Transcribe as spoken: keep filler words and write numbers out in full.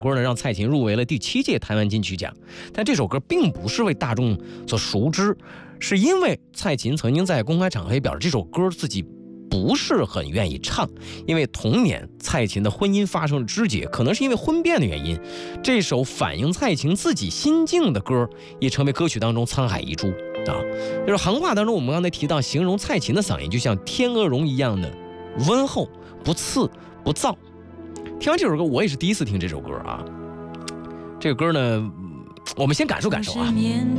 歌呢让蔡琴入围了第七届台湾金曲奖，但这首歌并不是为大众所熟知，是因为蔡琴曾经在公开场合表示这首歌自己不是很愿意唱，因为同年蔡琴的婚姻发生了肢解，可能是因为婚变的原因，这首反映蔡琴自己心境的歌也成为歌曲当中沧海遗珠啊。就是行话当中我们刚才提到，形容蔡琴的嗓音就像天鹅绒一样的温厚，不刺不燥。听完这首歌，我也是第一次听这首歌啊。这个歌呢，我们先感受感受啊。